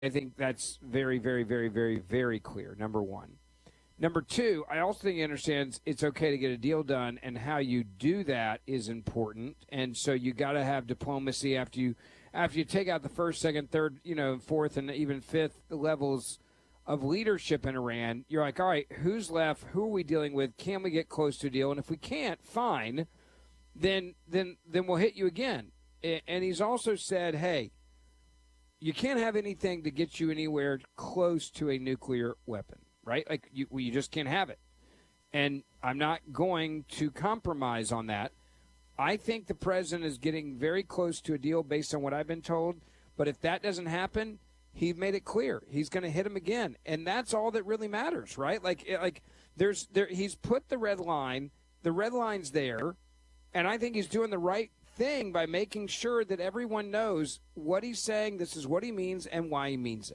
I think that's very, very, very, very, very clear, number one. Number two, I also think he understands it's okay to get a deal done, and how you do that is important. And so you got to have diplomacy after you take out the first, second, third, fourth, and even fifth levels of leadership in Iran. You're like, all right, who's left? Who are we dealing with? Can we get close to a deal? And if we can't, fine. Then we'll hit you again. And he's also said, hey, you can't have anything to get you anywhere close to a nuclear weapon, right? Like, you just can't have it. And I'm not going to compromise on that. I think the president is getting very close to a deal based on what I've been told. But if that doesn't happen, he made it clear he's going to hit him again. And that's all that really matters, right? He's put the red line. The red line's there. And I think he's doing the right thing by making sure that everyone knows what he's saying, this is what he means, and why he means it.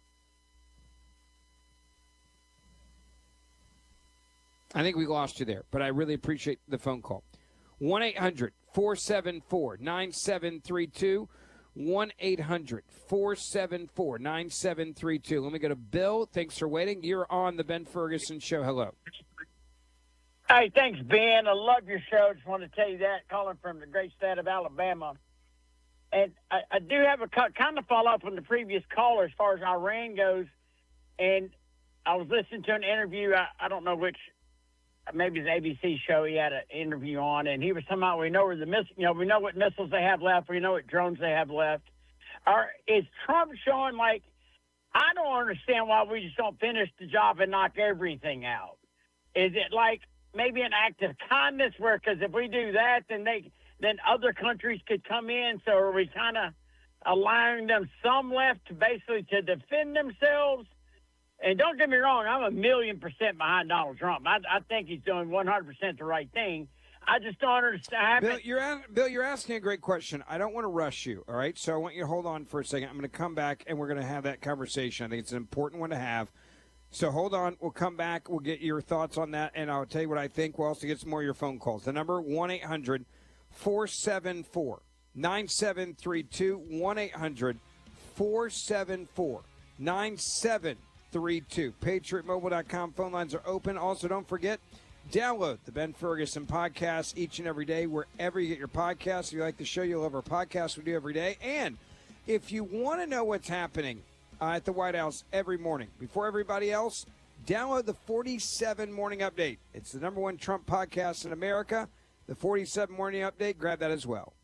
I think we lost you there, but I really appreciate the phone call. 1-800-474-9732. 1-800-474-9732. Let me go to Bill. Thanks for waiting. You're on the Ben Ferguson Show. Hello. Hey, thanks, Ben. I love your show. Just want to tell you that, calling from the great state of Alabama. And I do have a kind of follow-up on the previous caller as far as Iran goes. And I was listening to an interview. I don't know which, maybe it's an ABC show he had an interview on, and he was talking about we know where we know what missiles they have left, we know what drones they have left. Is Trump showing, I don't understand why we just don't finish the job and knock everything out. Is it maybe an act of kindness because if we do that, then other countries could come in? So are we kind of allowing them some left to defend themselves? And don't get me wrong, I'm 1,000,000% behind Donald Trump. I think he's doing 100% the right thing. I just don't understand. Bill, you're asking a great question. I don't want to rush you, all right? So I want you to hold on for a second. I'm going to come back, and we're going to have that conversation. I think it's an important one to have. So hold on. We'll come back. We'll get your thoughts on that, and I'll tell you what I think. We'll also get some more of your phone calls. The number, 1-800-474-9732, 1-800-474-9732. PatriotMobile.com phone lines are open. Also, don't forget, download the Ben Ferguson podcast each and every day wherever you get your podcasts. If you like the show, you'll love our podcast we do every day. And if you want to know what's happening at the White House every morning, before everybody else, download the 47 Morning Update. It's the number one Trump podcast in America. The 47 Morning Update, grab that as well.